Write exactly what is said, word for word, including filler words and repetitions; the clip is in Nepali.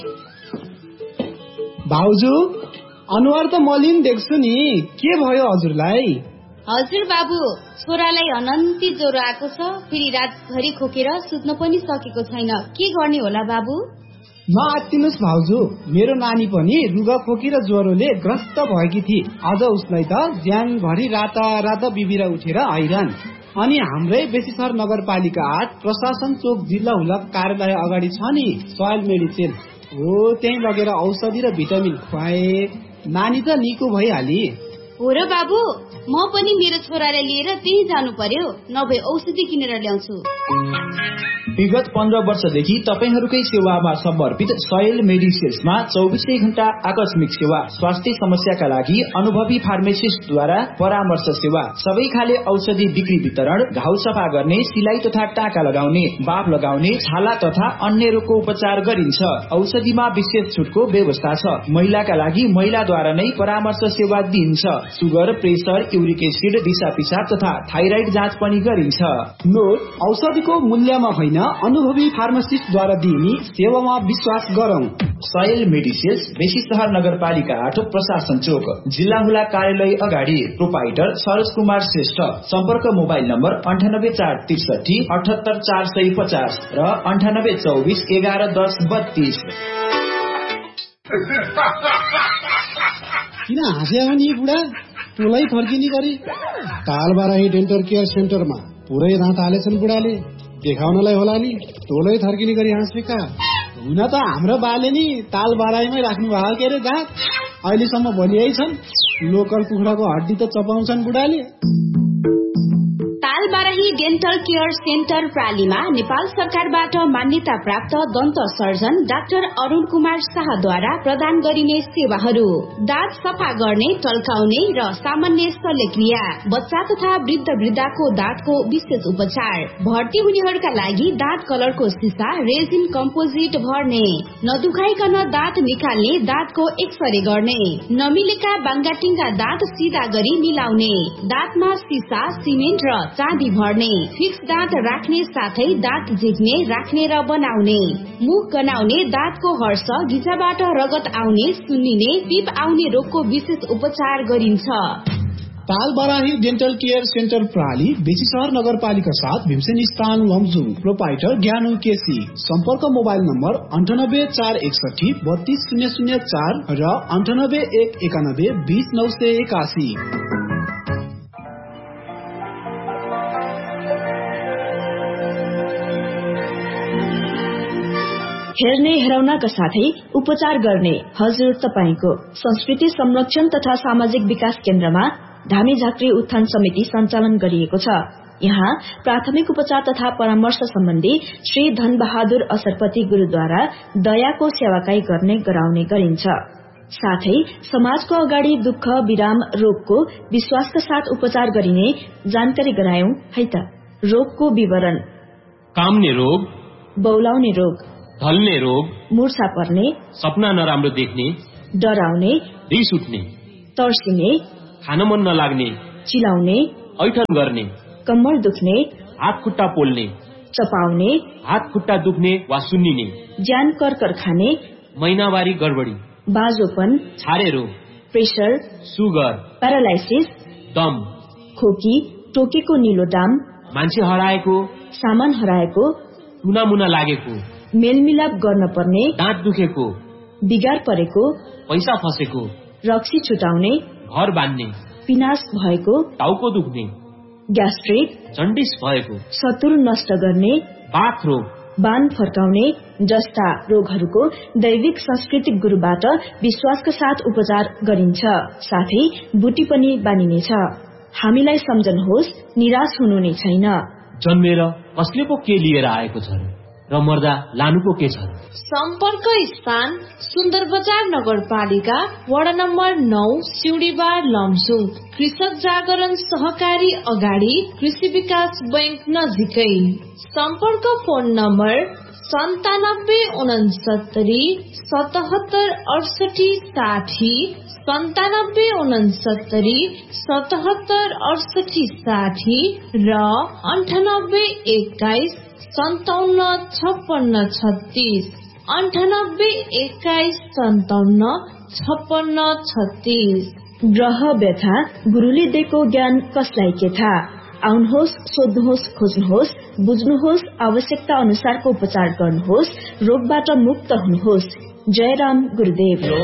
भाउजू, अनुहार त मलिन देख्छु नि, के भयो हजुरलाई? हजुर बाबु, छोरालाई अनन्ती ज्वरो आएको छ। फेरि रातभरि खोकेर सुत्न पनि सकेको छैन। के गर्ने होला बाबु? नआत्तिनुस् भाउजू, मेरो नानी पनि रुगा खोकी र ज्वरोले ग्रस्त भएकी थिए। आज उसलाई त ज्यानभरि राता राता बिबिरा उठेर हैरान। अनि हाम्रै बेसीसर नगरपालिका आठ प्रशासन चोक जिल्ला हुलक कार्यालय अगाडि छ नि सोयल मेडिसिन हो, त्यही लगेर औषधि र भिटामिन खुवाए। नानी त निको भइहाली। हो र बाबु, म पनि मेरो छोरालाई लिएर त्यही जानु पर्यो, नभए औषधि किनेर ल्याउँछु। विगत पन्ध्र वर्षदेखि तपाईहरूकै सेवामा समर्पित सोयल मेडिसिन्समा चौबिसै घण्टा आकस्मिक सेवा, स्वास्थ्य समस्याका लागि अनुभवी फार्मेसिस्टद्वारा परामर्श सेवा, सबै खाले औषधि बिक्री वितरण, घाउ सफा गर्ने, सिलाई तथा टाका लगाउने, बाफ लगाउने, छाला तथा अन्य रोगको उपचार गरिन्छ। औषधिमा विशेष छुटको व्यवस्था छ। महिलाका लागि महिलाद्वारा नै परामर्श सेवा दिइन्छ। सुगर, प्रेसर, युरिक एसिड, दिशा पिसाब तथा थाइराइड जाँच पनि गरिन्छ। नोट, औषधिको मूल्यमा होइन, अनुभवी फार्मासिस्टद्वारा दिइने सेवामा विश्वास गरौं। सोयल मेडिसिन्स, बेसीसहर नगरपालिका आठ, प्रशासन चोक, जिल्ला हुला कार्यालय अगाडि। प्रोपाइटर सरोज कुमार श्रेष्ठ। सम्पर्क मोबाइल नम्बर अन्ठानब्बे चार त्रिसठी अठहत्तर चार सय पचास र अन्ठानब्बे चौबिस एघार दस बत्तीस। किन हाँस्या हो नि बुढा? टोलै फर्किने गरी तालबाराही डेन्टल केयर सेन्टरमा पुरै दाँत हालेछन् बुढाले। देखाउनलाई होला नि, टोलै थर्किने गरी हाँसेका। हुन त हाम्रो बाले नि ताल बाराईमै राख्नु भएको के अरे दाँत, अहिलेसम्म भनियै छन्। लोकल कुखुराको हड्डी त चपाउँछन् बुढाले। तालबाराही डेन्टल केयर सेन्टर प्रालीमा नेपाल सरकारबाट मान्यता प्राप्त दन्त सर्जन डाक्टर अरुण कुमार शाहद्वारा प्रदान गरिने सेवाहरू: दाँत सफा गर्ने, टल्काउने र सामान्य शल्यक्रिया, बच्चा तथा वृद्ध वृद्धाको दाँतको विशेष उपचार, भर्ती हुनेहरूका लागि दाँत कलरको सिसा रेजिन कम्पोजिट भर्ने, नदुखाइकन दाँत निकाल्ने, दाँतको एक्सरे गर्ने, नमिलेका बाङ्गाटिङ्गा दाँत सिधा गरी मिलाउने, दाँतमा सिसा, सिमेन्ट र चाँदी भर्ने, फिक्स दाँत राख्ने साथै दाँत झिक्ने, राख्ने र बनाउने, मुख गनाउने, दाँतको हर्ष, गिजाबाट रगत आउने, सुन्निने, टिप आउने रोगको विशेष उपचार गरिन्छ। तालबाराही डेन्टल केयर सेन्टर प्राली, बेसीसहर नगरपालिका साथ, भीमसेन स्थान लमजुङ। प्रोपाइटर ज्ञानु केसी। सम्पर्क मोबाइल नम्बर अन्ठानब्बे चार एकसठी बत्तीस शून्य शून्य चार र अन्ठानब्बे एक एकानब्बे बीस नौ सय एकासी। हेर्ने हेराउनका साथै उपचार गर्ने हजुर तपाईको संस्कृति संरक्षण तथा सामाजिक विकास केन्द्रमा धामी झाँक्री उत्थान समिति सञ्चालन गरिएको छ। यहाँ प्राथमिक उपचार तथा परामर्श सम्बन्धी श्री धनबहादुर असरपति गुरूद्वारा दयाको सेवाकाई गर्ने गराउने गरिन्छ। साथै समाजको अगाडि दुःख विराम रोगको विश्वासका साथ उपचार गरिने जानकारी गरायौं है त। रोगको विवरण: काम्ने रोग, बौलाउने रोग, ढल्ने रोग, मूर्छा पर्ने, सपना नराम्रो देख्ने, डराउने, रिस उठ्ने, तर्सिने, खान मन नलाग्ने, चिलाउने, ऐठन गर्ने, कम्मर दुख्ने, हात खुट्टा पोल्ने, चपाउने, हात खुट्टा दुख्ने वा सुन्निने, ज्यान कर्कर खाने, महिनावारी गडबडी, बाजोपन, छारे रोग, प्रेसर, सुगर, प्यारालाइसिस, दम, खोकी, टोकेको निलो दाम, मान्छे हराएको, सामान हराएको, टुनामुना लागेको, मेलमिलाप गर्न पर्ने, दाँत दुखेको, बिगार परेको, पैसा फसेको, रक्सी छुटाउने, घर बान्ने, पिनास भएको, टाउको दुख्ने, ग्यास्ट्रिक, जन्डिस भएको, शत्रु नष्ट गर्ने, बाथ रोग, बान फर्काउने जस्ता रोगहरूको दैविक सांस्कृतिक गुरुबाट विश्वासका साथ उपचार गरिन्छ। साथै बुटी पनि बानिनेछ। हामीलाई सम्झनुहोस्, निराश हुनु नै छैन। जन्मेर कसले पो के लिएर आएको छ र मर्दा लानुको के छ? सम्पर्क स्थान सुन्दर बजार नगरपालिका वडा नम्बर नौ, सिउडीबार लमजुङ। कृषक जागरण सहकारी अगाडि, कृषि विकास बैंक नजिकै। सम्पर्क फोन नम्बर सन्तानब्बे उनसत्तरी सतहत्तर अडसठी साठी, सन्तानब्बे उनसत्तरी सतहत्तर अडसठी साठी र अन्ठानब्बे एक्काइस सन्ताउन्न छप्पन्न छत्तीस। अन्ठानब्बे एक्काइस सन्ताउन्न छप्पन्न छत्तीस। ग्रह व्यथा गुरुले दिएको ज्ञान कसलाई के थाहा? आउनुहोस्, सोध्नुहोस्, खोज्नुहोस्, बुझ्नुहोस्, आवश्यकता अनुसारको उपचार गर्नुहोस्, रोगबाट मुक्त हुनुहोस्। जय राम गुरुदेव।